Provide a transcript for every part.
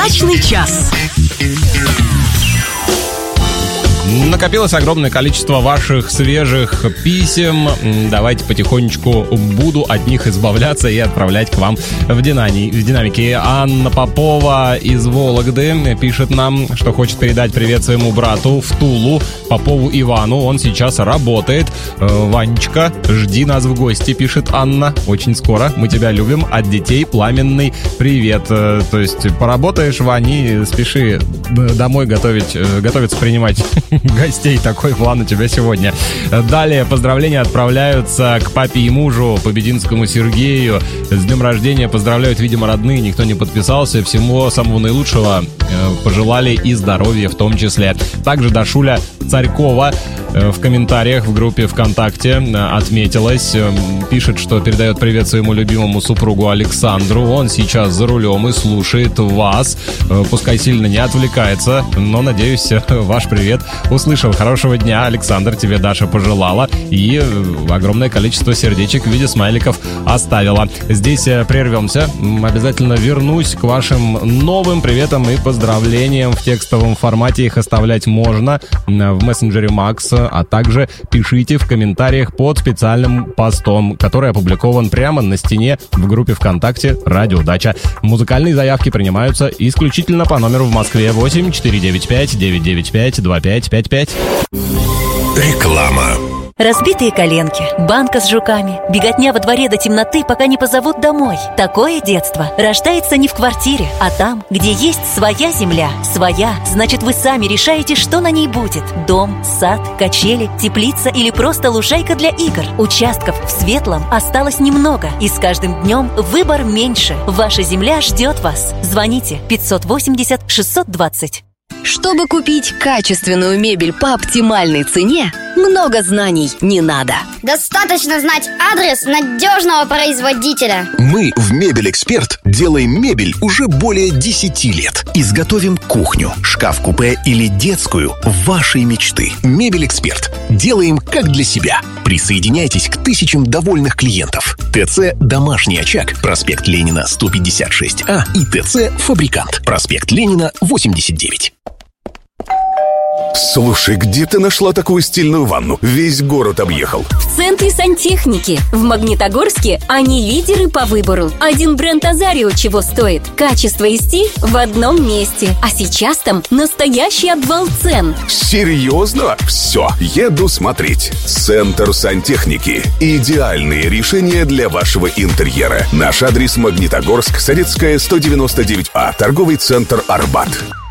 Дачный час. Накопилось огромное количество ваших свежих писем. Давайте потихонечку буду от них избавляться и отправлять к вам в динамике. Анна Попова из Вологды пишет нам, что хочет передать привет своему брату в Тулу, Попову Ивану. Он сейчас работает. Ванечка, жди нас в гости, пишет Анна. Очень скоро. Мы тебя любим. От детей пламенный привет. То есть поработаешь, Вани, спеши домой готовиться принимать гостей. Такой план у тебя сегодня. Далее поздравления отправляются к папе и мужу, Побединскому Сергею. С днем рождения поздравляют, видимо, родные. Никто не подписался. Всего самого наилучшего пожелали и здоровья в том числе. Также Дашуля Царькова в комментариях в группе ВКонтакте отметилась. Пишет, что передает привет своему любимому супругу Александру. Он сейчас за рулем и слушает вас. Пускай сильно не отвлекается, но, надеюсь, ваш привет услышал. Хорошего дня, Александр, тебе Даша пожелала. И огромное количество сердечек в виде смайликов оставила. Здесь прервемся. Обязательно вернусь к вашим новым приветам и поздравлениям в текстовом формате. Их оставлять можно в мессенджере Макс, а также пишите в комментариях под специальным постом, который опубликован прямо на стене в группе ВКонтакте «Радио Дача». Музыкальные заявки принимаются исключительно по номеру в Москве 8 495 995 2555. Реклама. Разбитые коленки, банка с жуками, беготня во дворе до темноты, пока не позовут домой. Такое детство рождается не в квартире, а там, где есть своя земля. Своя, значит, вы сами решаете, что на ней будет. Дом, сад, качели, теплица или просто лужайка для игр. Участков в Светлом осталось немного, и с каждым днем выбор меньше. Ваша земля ждет вас. Звоните 580-620. Чтобы купить качественную мебель по оптимальной цене, много знаний не надо. Достаточно знать адрес надежного производителя. Мы в «Мебель-Эксперт» делаем мебель уже более 10 лет. Изготовим кухню, шкаф-купе или детскую вашей мечты. «Мебель-Эксперт». Делаем как для себя. Присоединяйтесь к тысячам довольных клиентов. ТЦ «Домашний очаг», проспект Ленина, 156А и ТЦ «Фабрикант», проспект Ленина, 89. Слушай, где ты нашла такую стильную ванну? Весь город объехал. В центре сантехники. В Магнитогорске они лидеры по выбору. Один бренд Азарио чего стоит. Качество и стиль в одном месте. А сейчас там настоящий обвал цен. Серьезно? Все, еду смотреть. Центр сантехники. Идеальные решения для вашего интерьера. Наш адрес: Магнитогорск, Советская, 199А. Торговый центр «Арбат».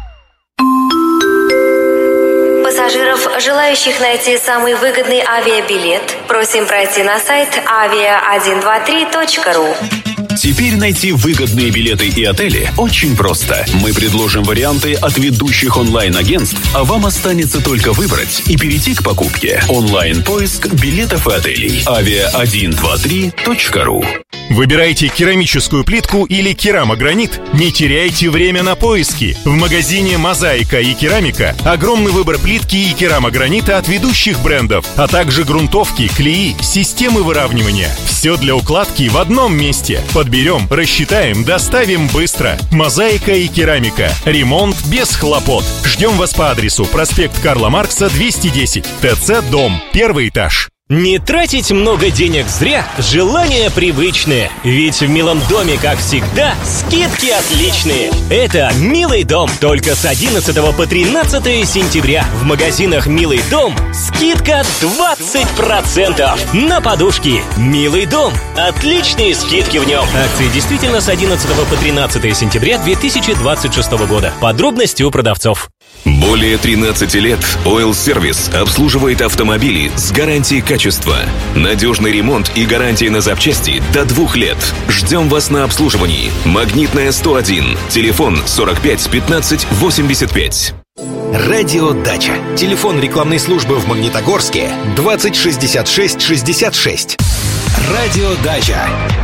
Пассажиров, желающих найти самый выгодный авиабилет, просим пройти на сайт avia123.ru. Теперь найти выгодные билеты и отели очень просто. Мы предложим варианты от ведущих онлайн-агентств, а вам останется только выбрать и перейти к покупке. Онлайн-поиск билетов и отелей. avia123.ru. Выбирайте керамическую плитку или керамогранит? Не теряйте время на поиски. В магазине «Мозаика» и «Керамика» огромный выбор плитки и керамогранита от ведущих брендов, а также грунтовки, клеи, системы выравнивания. Все для укладки в одном месте. Подберем, рассчитаем, доставим быстро. «Мозаика» и «Керамика». Ремонт без хлопот. Ждем вас по адресу: проспект Карла Маркса, 210, ТЦ «Дом», 1 этаж. Не тратить много денег зря – желания привычные. Ведь в «Милом доме», как всегда, скидки отличные. Это «Милый дом». Только с 11 по 13 сентября в магазинах «Милый дом» скидка 20% на подушки. «Милый дом». Отличные скидки в нем. Акции действительно с 11 по 13 сентября 2026 года. Подробности у продавцов. Более 13 лет Oil Service обслуживает автомобили с гарантией качества. Надежный ремонт и гарантия на запчасти до 2 лет. Ждем вас на обслуживании. Магнитная 101. Телефон 45 15 85. Радио Дача. Телефон рекламной службы в Магнитогорске 20 66 66. Радио Дача.